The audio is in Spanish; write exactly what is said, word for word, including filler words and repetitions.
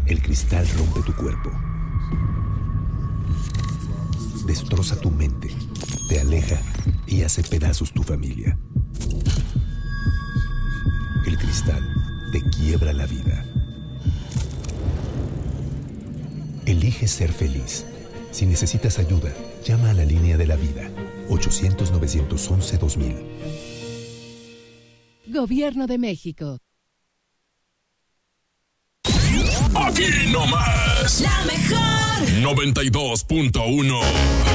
El cristal rompe tu cuerpo, destroza tu mente, te aleja y hace pedazos tu familia. El cristal te quiebra la vida. Elige ser feliz. Si necesitas ayuda, llama a la línea de la vida, ochocientos, novecientos once, dos mil. Gobierno de México. Aquí nomás. La mejor. noventa y dos punto uno.